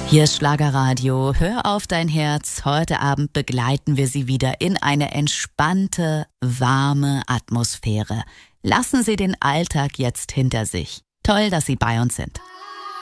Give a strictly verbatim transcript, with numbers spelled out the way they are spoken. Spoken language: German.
Hier ist Schlagerradio. Hör auf dein Herz. Heute Abend begleiten wir Sie wieder in eine entspannte, warme Atmosphäre. Lassen Sie den Alltag jetzt hinter sich. Toll, dass Sie bei uns sind.